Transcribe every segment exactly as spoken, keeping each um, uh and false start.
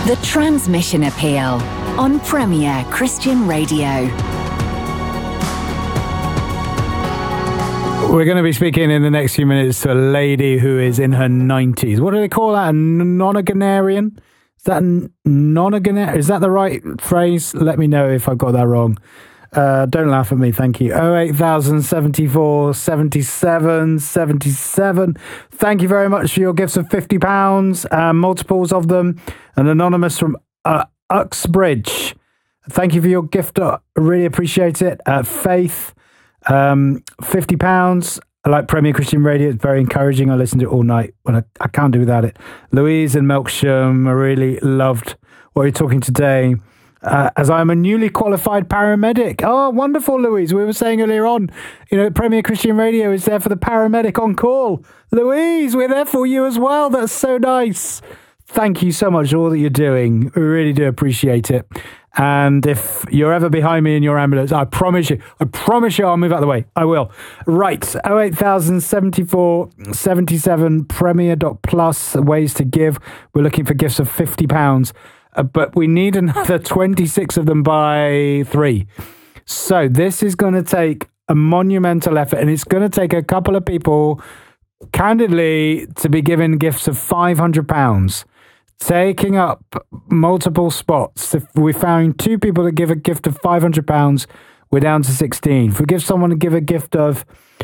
The Transmission Appeal on Premier Christian Radio. We're going to be speaking in the next few minutes to a lady who is in her nineties. What do they call that? A nonagenarian? Is that nonagenarian? Is that the right phrase? Let me know if I've got that wrong. Uh, don't laugh at me, thank you. oh eight thousand seventy-four seventy-seven seventy-seven. Thank you very much for your gifts of fifty pounds, uh, multiples of them. An anonymous from uh, Uxbridge. Thank you for your gift. I really appreciate it. Uh, Faith, um, fifty pounds. I like Premier Christian Radio. It's very encouraging. I listen to it all night. When I, I can't do without it. Louise and Melksham, I really loved what you're talking today. Uh, as I'm a newly qualified paramedic. Oh, wonderful, Louise. We were saying earlier on, you know, Premier Christian Radio is there for the paramedic on call. Louise, we're there for you as well. That's so nice. Thank you so much for all that you're doing. We really do appreciate it. And if you're ever behind me in your ambulance, I promise you, I promise you I'll move out of the way. I will. Right. oh eight thousand seventy-four seventy-seven premier dot plus ways to give. We're looking for gifts of fifty pounds. Uh, but we need another twenty-six of them by three. So this is going to take a monumental effort, and it's going to take a couple of people, candidly, to be given gifts of five hundred pounds, taking up multiple spots. If we found two people to give a gift of five hundred pounds, we're down to sixteen. If we give someone to give a gift of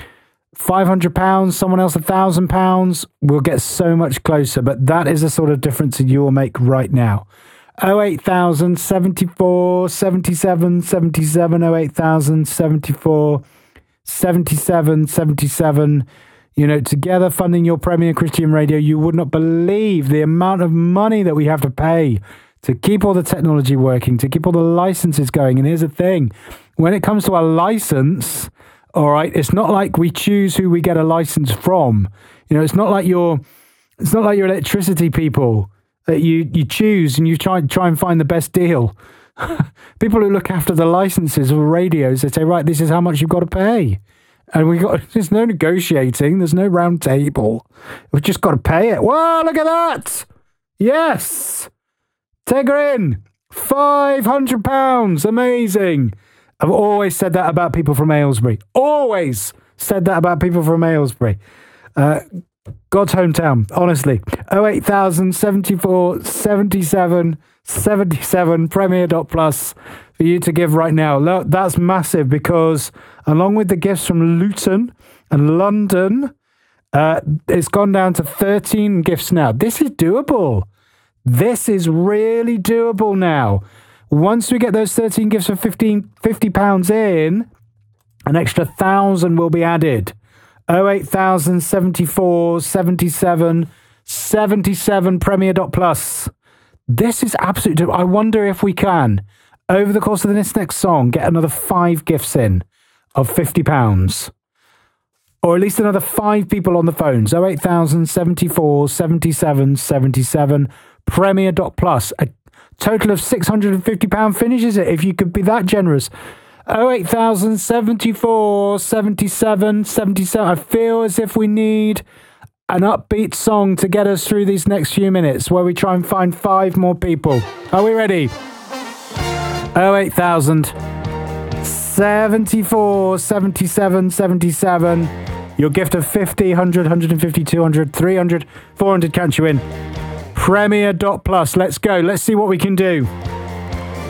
five hundred pounds, someone else one thousand pounds, we'll get so much closer. But that is the sort of difference that you will make right now. oh eight thousand seventy-four seventy-seven seventy-seven oh eight thousand seventy-four seventy-seven seventy-seven. You know, together funding your Premier Christian Radio, you would not believe the amount of money that we have to pay to keep all the technology working, to keep all the licenses going. And here's the thing, when it comes to a license, all right, it's not like we choose who we get a license from. You know, it's not like your, it's not like your electricity people that you, you choose and you try try and find the best deal. People who look after the licenses of radios, they say, right, this is how much you've got to pay. And we got, there's no negotiating, there's no round table. We've just got to pay it. Whoa, look at that! Yes! Take her in! five hundred pounds! Amazing! I've always said that about people from Aylesbury. Always said that about people from Aylesbury. Uh, God's hometown, honestly. oh eight thousand seventy-four seventy-seven seventy-seven premier dot plus for you to give right now. That's massive because along with the gifts from Luton and London, uh, it's gone down to thirteen gifts now. This is doable. This is really doable now. Once we get those thirteen gifts of fifteen, fifty pounds in, an extra one thousand will be added. oh eight thousand seventy-four seventy-seven seventy-seven premier dot plus. This is absolutely... I wonder if we can, over the course of this next song, get another five gifts in of fifty pounds. Or at least another five people on the phones. oh eight thousand seventy-four seventy-seven seventy-seven premier dot plus. A total of six hundred fifty pounds finishes it, if you could be that generous. oh eight thousand seventy-four seventy-seven seventy-seven. I feel as if we need an upbeat song to get us through these next few minutes where we try and find five more people. Are we ready? oh eight thousand seventy-four seventy-seven seventy-seven. Your gift of fifty, one hundred, one hundred fifty, two hundred, three hundred, four hundred count you in. Premier dot plus. Let's go. Let's see what we can do.